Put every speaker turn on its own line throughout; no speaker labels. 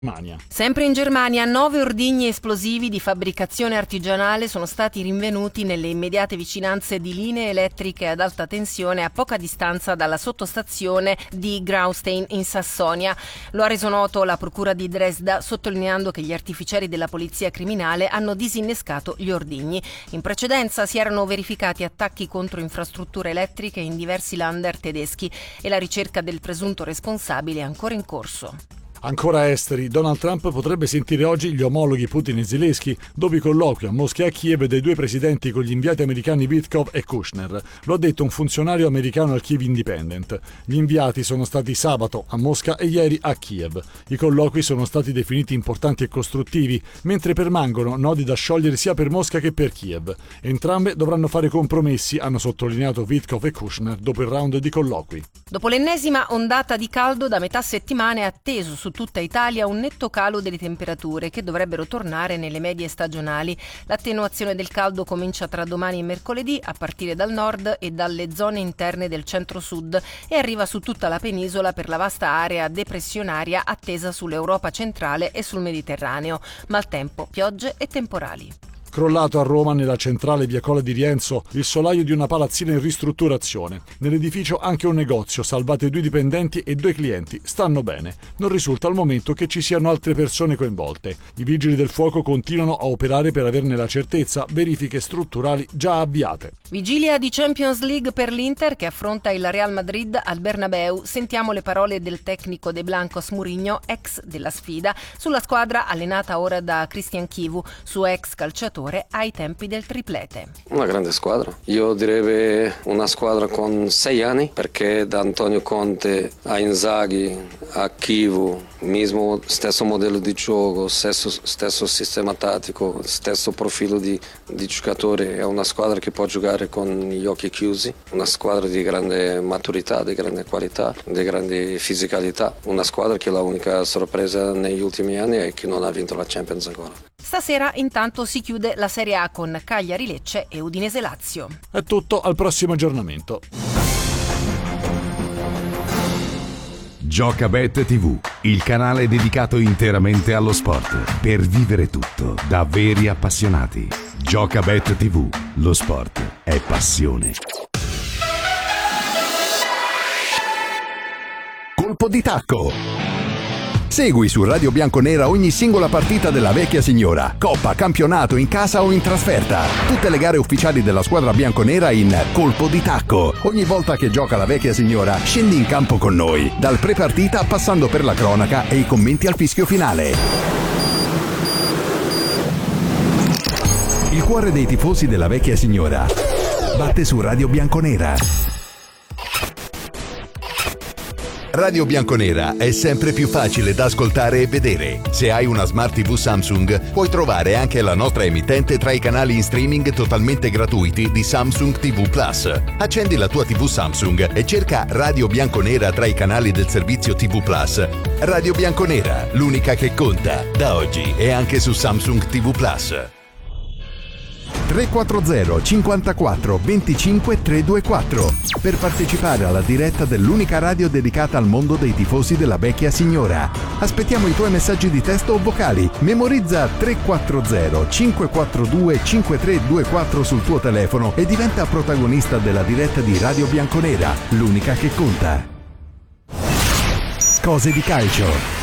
Germania.
Sempre in Germania, 9 ordigni esplosivi di fabbricazione artigianale sono stati rinvenuti nelle immediate vicinanze di linee elettriche ad alta tensione a poca distanza dalla sottostazione di Graustein in Sassonia. Lo ha reso noto la procura di Dresda, sottolineando che gli artificieri della polizia criminale hanno disinnescato gli ordigni. In precedenza si erano verificati attacchi contro infrastrutture elettriche in diversi Länder tedeschi e la ricerca del presunto responsabile è ancora in corso.
Ancora esteri, Donald Trump potrebbe sentire oggi gli omologhi Putin e Zelensky dopo i colloqui a Mosca e a Kiev dei due presidenti con gli inviati americani Witkoff e Kushner. Lo ha detto un funzionario americano al Kiev Independent. Gli inviati sono stati sabato a Mosca e ieri a Kiev. I colloqui sono stati definiti importanti e costruttivi, mentre permangono nodi da sciogliere sia per Mosca che per Kiev. Entrambe dovranno fare compromessi, hanno sottolineato Witkoff e Kushner dopo il round di colloqui.
Dopo l'ennesima ondata di caldo, da metà settimana è atteso su tutta Italia un netto calo delle temperature che dovrebbero tornare nelle medie stagionali. L'attenuazione del caldo comincia tra domani e mercoledì a partire dal nord e dalle zone interne del centro-sud e arriva su tutta la penisola per la vasta area depressionaria attesa sull'Europa centrale e sul Mediterraneo. Maltempo, piogge e temporali.
Crollato a Roma, nella centrale via Cola di Rienzo, il solaio di una palazzina in ristrutturazione. Nell'edificio anche un negozio, salvate 2 dipendenti e 2 clienti. Stanno bene. Non risulta al momento che ci siano altre persone coinvolte. I vigili del fuoco continuano a operare per averne la certezza, verifiche strutturali già avviate.
Vigilia di Champions League per l'Inter che affronta il Real Madrid al Bernabeu. Sentiamo le parole del tecnico de Blancos Mourinho, ex della sfida, sulla squadra allenata ora da Christian Chivu, suo ex calciatore ai tempi del triplete.
Una grande squadra. Io direi una squadra con 6 anni, perché da Antonio Conte a Inzaghi a Chivu, mismo stesso modello di gioco, stesso sistema tattico, stesso profilo di giocatori. È una squadra che può giocare con gli occhi chiusi, una squadra di grande maturità, di grande qualità, di grande fisicalità, una squadra che la unica sorpresa negli ultimi anni è che non ha vinto la Champions ancora.
Stasera intanto si chiude la Serie A con Cagliari Lecce e Udinese Lazio.
È tutto, al prossimo aggiornamento.
Giocabet TV, il canale dedicato interamente allo sport, per vivere tutto da veri appassionati. Giocabet TV, lo sport è passione. Colpo di tacco. Segui su Radio Bianconera ogni singola partita della vecchia signora, coppa, campionato, in casa o in trasferta. Tutte le gare ufficiali della squadra bianconera in Colpo di tacco. Ogni volta che gioca la vecchia signora, scendi in campo con noi, dal pre-partita passando per la cronaca e i commenti al fischio finale. Il cuore dei tifosi della vecchia signora batte su Radio Bianconera. Radio Bianconera è sempre più facile da ascoltare e vedere. Se hai una Smart TV Samsung, puoi trovare anche la nostra emittente tra i canali in streaming totalmente gratuiti di Samsung TV Plus. Accendi la tua TV Samsung e cerca Radio Bianconera tra i canali del servizio TV Plus. Radio Bianconera, l'unica che conta, da oggi e anche su Samsung TV Plus. 340 54 25 324 per partecipare alla diretta dell'unica radio dedicata al mondo dei tifosi della vecchia signora. Aspettiamo i tuoi messaggi di testo o vocali. Memorizza 340 542 5324 sul tuo telefono e diventa protagonista della diretta di Radio Bianconera, l'unica che conta. Cose di calcio.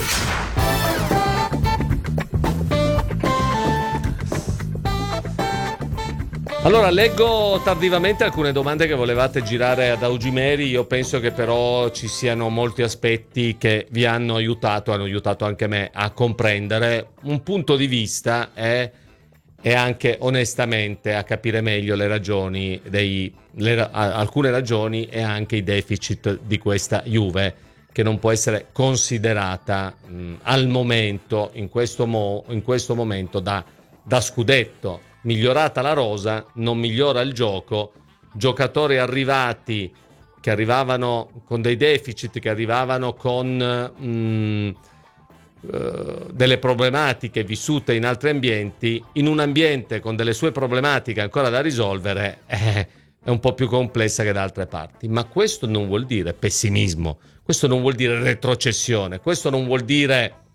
Allora, leggo tardivamente alcune domande che volevate girare ad Augimeri. Io penso che però ci siano molti aspetti che vi hanno aiutato anche me a comprendere un punto di vista e anche onestamente a capire meglio le ragioni alcune ragioni e anche i deficit di questa Juve, che non può essere considerata al momento, in questo momento, da scudetto. Migliorata la rosa, non migliora il gioco, giocatori arrivati che arrivavano con dei deficit, che arrivavano con delle problematiche vissute in altri ambienti, in un ambiente con delle sue problematiche ancora da risolvere, è un po' più complessa che da altre parti. Ma questo non vuol dire pessimismo, questo non vuol dire retrocessione, questo non vuol dire